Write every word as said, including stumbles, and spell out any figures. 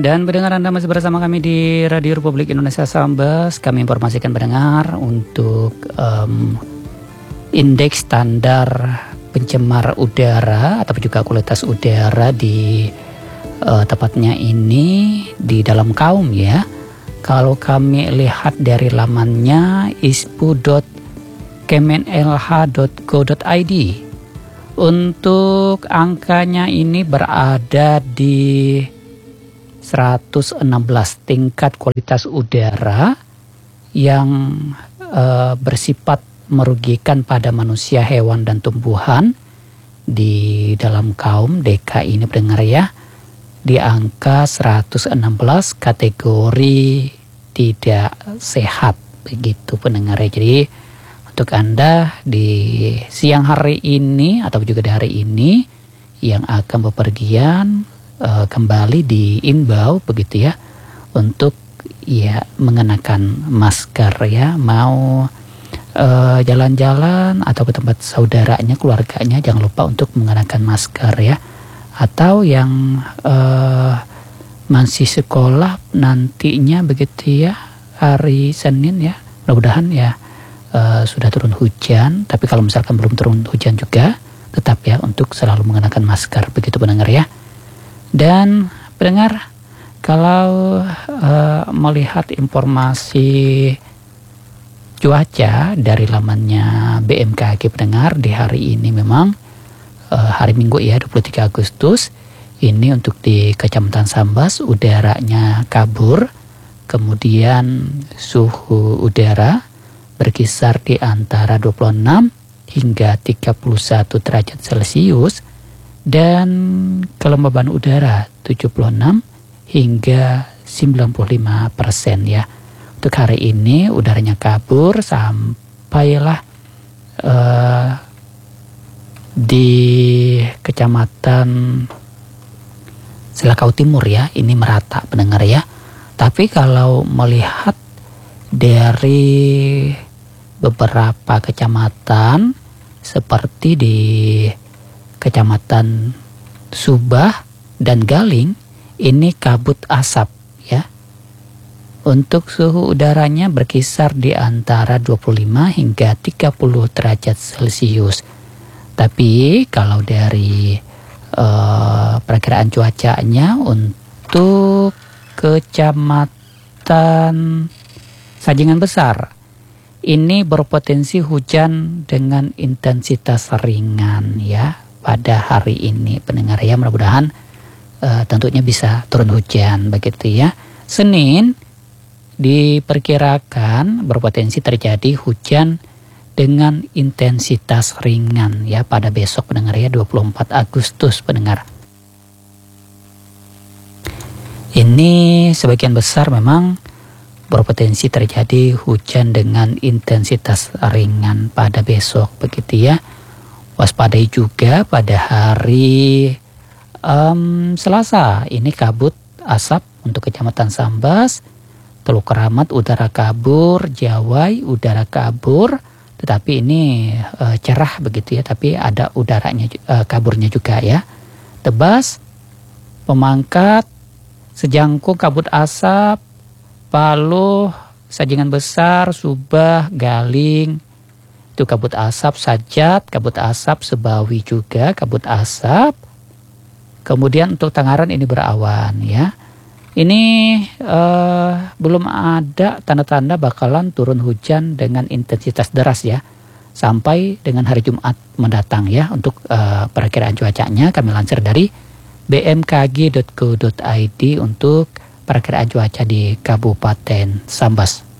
Dan pendengar, Anda masih bersama kami di Radio Republik Indonesia Sambas. Kami informasikan pendengar untuk um, indeks standar pencemar udara atau juga kualitas udara di uh, tepatnya ini di dalam kaum ya. Kalau kami lihat dari lamannya ispu dot kemenlh dot go dot id, untuk angkanya ini berada di seratus enam belas tingkat kualitas udara yang e, bersifat merugikan pada manusia, hewan, dan tumbuhan di dalam kaum D K I ini pendengar ya, di angka seratus enam belas kategori tidak sehat begitu pendengar ya. Jadi untuk Anda di siang hari ini atau juga di hari ini yang akan bepergian, Uh, kembali diimbau begitu ya untuk ya mengenakan masker ya, mau uh, jalan-jalan atau ke tempat saudaranya, keluarganya, jangan lupa untuk mengenakan masker ya. Atau yang uh, masih sekolah nantinya begitu ya, hari Senin ya, mudah-mudahan ya uh, sudah turun hujan, tapi kalau misalkan belum turun hujan juga tetap ya untuk selalu mengenakan masker begitu pendengar ya. Dan pendengar, kalau uh, melihat informasi cuaca dari lamannya B M K G pendengar, di hari ini memang uh, hari Minggu ya, dua puluh tiga Agustus ini untuk di Kecamatan Sambas udaranya kabur, kemudian suhu udara berkisar di antara dua puluh enam hingga tiga puluh satu derajat Celcius. Dan kelembaban udara tujuh puluh enam hingga sembilan puluh lima persen ya. Untuk hari ini udaranya kabur sampailah uh, di Kecamatan Selakau Timur ya, ini merata pendengar ya. Tapi kalau melihat dari beberapa kecamatan seperti di Kecamatan Subah dan Galing, ini kabut asap ya. Untuk suhu udaranya berkisar di antara dua puluh lima hingga tiga puluh derajat Celcius. Tapi kalau dari uh, perakiraan cuacanya untuk Kecamatan Sajingan Besar, ini berpotensi hujan dengan intensitas ringan ya pada hari ini pendengar ya, mudah-mudahan uh, tentunya bisa turun hujan begitu ya. Senin diperkirakan berpotensi terjadi hujan dengan intensitas ringan ya pada besok pendengar ya, dua puluh empat Agustus pendengar. Ini sebagian besar memang berpotensi terjadi hujan dengan intensitas ringan pada besok begitu ya. Waspadai juga pada hari um, Selasa, ini kabut asap untuk Kecamatan Sambas, Teluk Keramat udara kabur, Jawai udara kabur, tetapi ini uh, cerah begitu ya, tapi ada udaranya uh, kaburnya juga ya. Tebas, Pemangkat, Sejangkung kabut asap, Paluh, Sajingan Besar, Subah, Galing itu kabut asap, Sajat kabut asap, Sebawi juga kabut asap. Kemudian untuk Tangaran ini berawan ya. Ini uh, belum ada tanda-tanda bakalan turun hujan dengan intensitas deras ya, sampai dengan hari Jumat mendatang ya. Untuk uh, perakiraan cuacanya kami lansir dari b m k g dot go dot i d untuk perakiraan cuaca di Kabupaten Sambas.